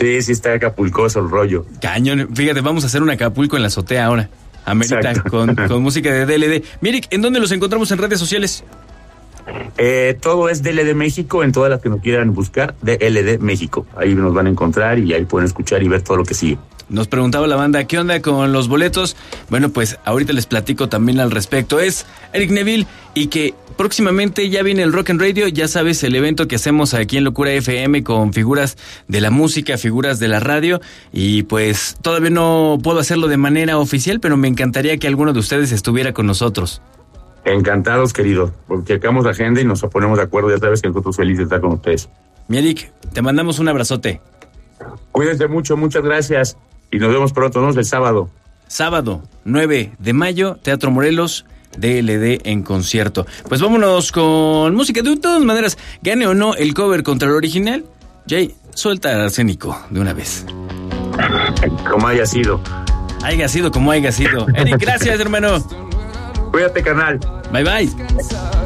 Sí, está acapulcoso el rollo. Cañón. Fíjate, vamos a hacer un Acapulco en la azotea ahora. Amerita con música de DLD. Mirik, ¿en dónde los encontramos en redes sociales? Todo es DLD México, en todas las que nos quieran buscar, DLD México. Ahí nos van a encontrar y ahí pueden escuchar y ver todo lo que sigue. Nos preguntaba la banda, ¿qué onda con los boletos? Bueno, pues ahorita les platico también al respecto. Es Eric Neville y que próximamente ya viene el Rock and Radio, ya sabes, el evento que hacemos aquí en Locura FM con figuras de la música, figuras de la radio, y pues todavía no puedo hacerlo de manera oficial, pero me encantaría que alguno de ustedes estuviera con nosotros. Encantados, querido, porque sacamos la agenda y nos ponemos de acuerdo, ya sabes que nosotros felices de estar con ustedes. Mi Eric, te mandamos un abrazote. Cuídense mucho, muchas gracias, y nos vemos pronto, ¿no? El sábado. Sábado, 9 de mayo, Teatro Morelos, DLD en concierto. Pues vámonos con música. De todas maneras, gane o no el cover contra el original, Jay, suelta a Arsénico de una vez. Como haya sido. Haya sido como haya sido. Eric, gracias, hermano. Cuídate, carnal. Bye, bye.